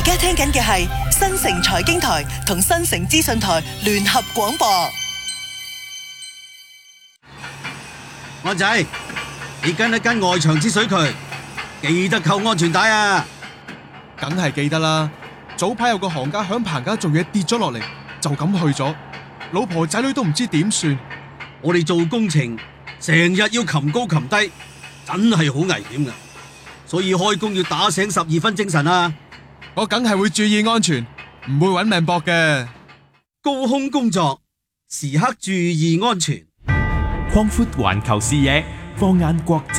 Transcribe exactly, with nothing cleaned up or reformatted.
家聽緊嘅係新城財經台同新城資訊台聯合廣播。 安仔，你跟一跟外牆之水渠，記得扣安全帶啊！ 梗係記得啦。早排有個行家響棚架做嘢跌咗落嚟，就咁去咗，老婆仔女都唔知點算。 我哋做工程成日要擒高擒低，真係好危險噶，所以開工要打醒十二分精神啊！ 我梗係會注意安全，唔會搵命搏嘅。 高空工作時刻注意安全， 擴闊環球視野，放眼國際。